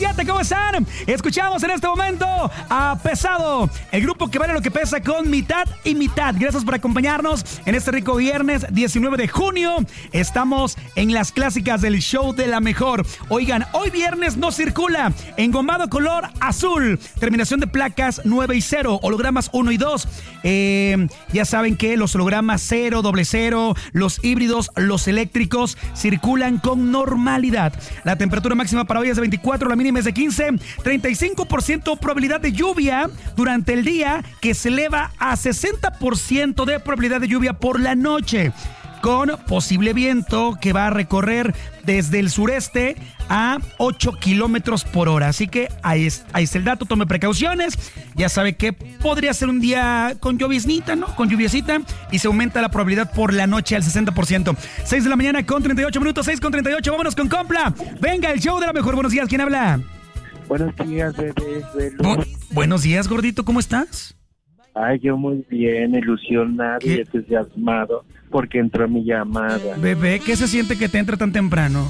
7, ¿cómo están? Escuchamos en este momento a Pesado, el grupo que vale lo que pesa con Mitad y Mitad. Gracias por acompañarnos en este rico viernes 19 de junio. Estamos en las clásicas del show de la mejor. Oigan, hoy viernes no circula engomado color azul, terminación de placas 9 y 0, hologramas 1 y 2. Ya saben que los hologramas 0, 00, los híbridos, los eléctricos circulan con normalidad. La temperatura máxima para hoy es de 24, la mínima es de 15, 35% probabilidad de lluvia durante el día, que se eleva a 60% de probabilidad de lluvia por la noche, con posible viento que va a recorrer desde el sureste a 8 kilómetros por hora. Así que ahí está el dato, tome precauciones. Ya sabe que podría ser un día con lloviznita, ¿no? Con lluviecita, y se aumenta la probabilidad por la noche al 60%. 6 de la mañana con 38 minutos, 6 con 38. Vámonos con Compla. Venga, el show de la mejor. Buenos días, ¿quién habla? Buenos días, bebé. Buenos días, gordito, ¿cómo estás? Ay, yo muy bien, ilusionado y entusiasmado porque entró mi llamada. Bebé, ¿qué se siente que te entra tan temprano?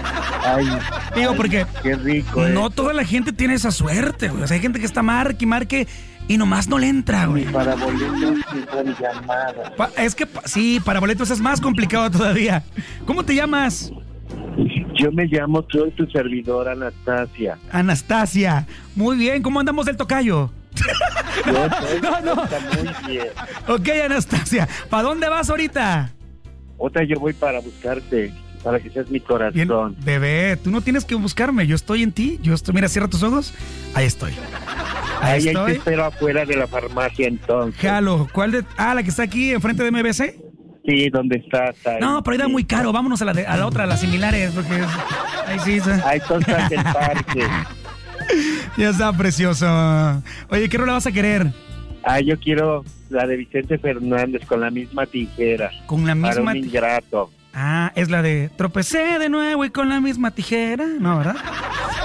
Digo, porque qué rico. No toda la gente tiene esa suerte, güey. O sea, hay gente que está marque y nomás no le entra, güey. Para boletos entra mi llamada. Es que sí, para boletos es más complicado todavía. ¿Cómo te llamas? Yo me llamo, soy tu servidora, Anastasia. Anastasia. Muy bien, ¿cómo andamos del tocayo? No. Está muy bien. Ok, Anastasia, ¿para dónde vas ahorita? Otra, yo voy para buscarte, para que seas mi corazón. Bien, bebé, tú no tienes que buscarme, yo estoy en ti. Mira, cierra tus ojos. Ahí estoy. Ahí te espero afuera de la farmacia entonces. Jalo, ¿cuál de...? La que está aquí enfrente de MBC. Sí, ¿dónde estás? No, pero ahí da muy caro, vámonos a la otra, a las similares, porque ahí sí. Ahí estás el parque. Ya está precioso. Oye, ¿qué rola vas a querer? Yo quiero la de Vicente Fernández, con la misma tijera. Con la misma... Para un ingrato. Es la de tropecé de nuevo y con la misma tijera, ¿no, verdad?